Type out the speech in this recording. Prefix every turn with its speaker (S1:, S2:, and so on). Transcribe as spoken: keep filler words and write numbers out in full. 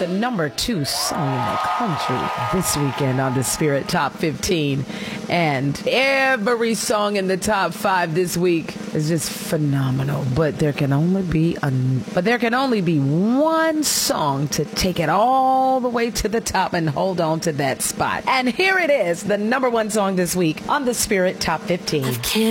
S1: the number two song in the country this weekend on the Spirit Top fifteen. And every song in the top five this week is just phenomenal. But there can only be a, but there can only be one song to take it all the way to the top and hold on to that spot. And here it is, the number one song this week on the Spirit Top fifteen.